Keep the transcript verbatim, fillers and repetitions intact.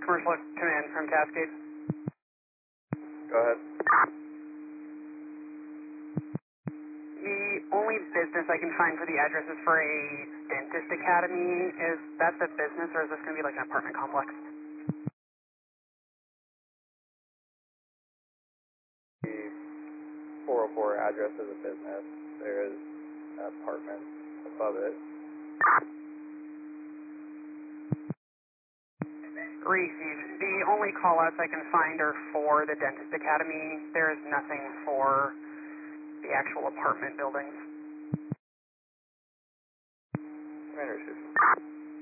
Commercial command from Cascade. Go ahead. The only business I can find for the address is for a dentist academy. Is that the business, or is this going to be like an apartment complex? The four oh four address is a business. There is an apartment above it. Received. The only call-outs I can find are for the dentist academy. There is nothing for the actual apartment buildings. Commander Susan.